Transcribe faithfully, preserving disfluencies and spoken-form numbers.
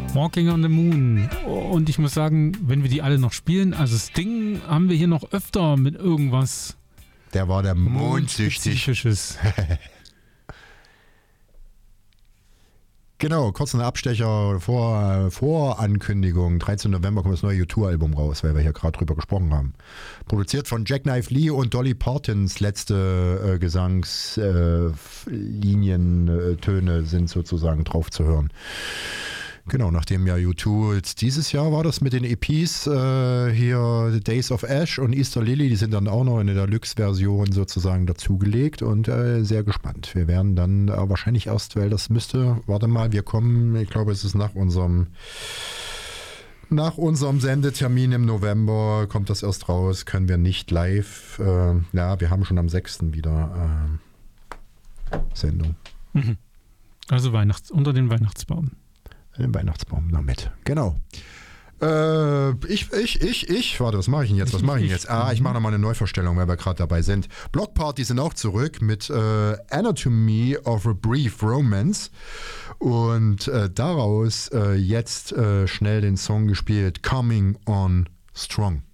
Walking on the Moon. Und ich muss sagen, wenn wir die alle noch spielen, also Sting haben wir hier noch öfter mit irgendwas. Der war der mondsüchtig. Mondspezifisches. Genau, kurz ein Abstecher vor Vorankündigung. dreizehnten November kommt das neue U zwei Album raus, weil wir hier gerade drüber gesprochen haben. Produziert von Jackknife Lee und Dolly Partons letzte äh, Gesangslinien-Töne äh, sind sozusagen drauf zu hören. Genau, nachdem ja U zwei jetzt dieses Jahr war das mit den E Ps, äh, hier Days of Ash und Easter Lily, die sind dann auch noch in der Deluxe-Version sozusagen dazugelegt und äh, sehr gespannt. Wir werden dann äh, wahrscheinlich erst, weil das müsste, warte mal, wir kommen, ich glaube es ist nach unserem nach unserem Sendetermin im November, kommt das erst raus, können wir nicht live, äh, ja, wir haben schon am sechsten wieder äh, Sendung. Mhm. Also Weihnachts- unter den Weihnachtsbaum. Den Weihnachtsbaum noch mit. Genau. Äh, ich, ich, ich, ich, warte, was mache ich denn jetzt? Was mache ich denn jetzt? Ah, ich mache nochmal eine Neuvorstellung, weil wir gerade dabei sind. Block Party sind auch zurück mit äh, Anatomy of a Brief Romance. Und äh, daraus äh, jetzt äh, schnell den Song gespielt, Coming on Strong.